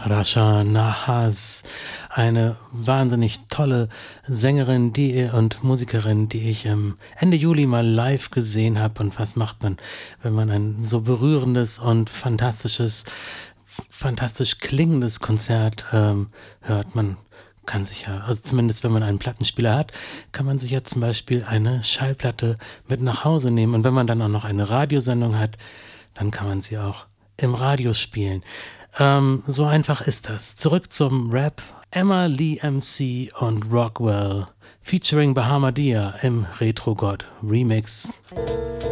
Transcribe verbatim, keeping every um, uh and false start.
Rasha Nahas, eine wahnsinnig tolle Sängerin die und Musikerin, die ich ähm, Ende Juli mal live gesehen habe. Und was macht man, wenn man ein so berührendes und fantastisches, fantastisch klingendes Konzert ähm, hört? Man kann sich ja, also zumindest wenn man einen Plattenspieler hat, kann man sich ja zum Beispiel eine Schallplatte mit nach Hause nehmen. Und wenn man dann auch noch eine Radiosendung hat, dann kann man sie auch im Radio spielen. Ähm, so einfach ist das. Zurück zum Rap. Emma Lee M C und Rockwell featuring Bahamadia im Retro God Remix.